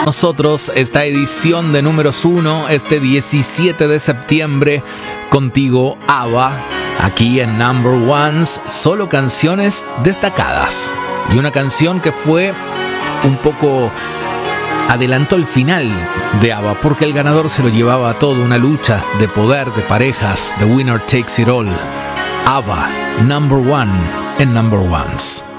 Nosotros esta edición de números 1, este 17 de septiembre, contigo ABBA, aquí en Number Ones, solo canciones destacadas. Y una canción que fue un poco adelantó el final de ABBA, porque el ganador se lo llevaba todo, una lucha de poder, de parejas, The Winner Takes It All. ABBA, Number One en Number Ones.